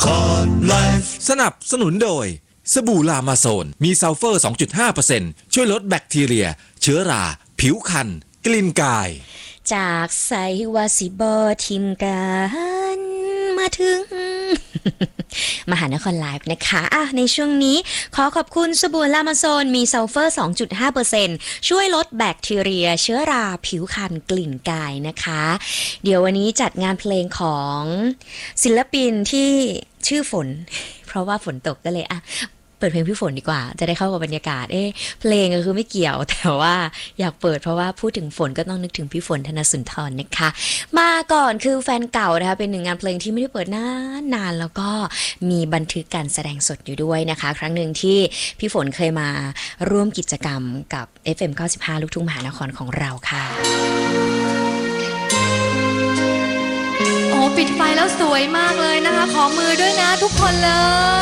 สนับสนุนโดยสบู่ลามาโซนมีซัลเฟอร์ 2.5% ช่วยลดแบคทีเรียเชื้อราผิวคันกลิ่นกายจากไซวาสิบอทิมกันมาถึง มหานครไลฟ์นะคะในช่วงนี้ขอขอบคุณสบู่ลามาโซนมีซัลเฟอร์ 2.5% ช่วยลดแบคทีเรียเชื้อราผิวคันกลิ่นกายนะคะเดี๋ยววันนี้จัดงานเพลงของศิลปินที่ชื่อฝนเพราะว่าฝนตกก็เลยเปิดเพลงพี่ฝนดีกว่าจะได้เข้ากับบรรยากาศเพลงก็คือไม่เกี่ยวแต่ว่าอยากเปิดเพราะว่าพูดถึงฝนก็ต้องนึกถึงพี่ฝนธนสุนทรนะคะมาก่อนคือแฟนเก่านะคะเป็นหนึ่งงานเพลงที่ไม่ได้เปิดนานแล้วก็มีบันทึกการแสดงสดอยู่ด้วยนะคะครั้งหนึ่งที่พี่ฝนเคยมาร่วมกิจกรรมกับ FM 95ลูกทุ่งมหานครของเราค่ะโอ้ปิดไฟแล้วสวยมากเลยนะคะขอมือด้วยนะทุกคนเลย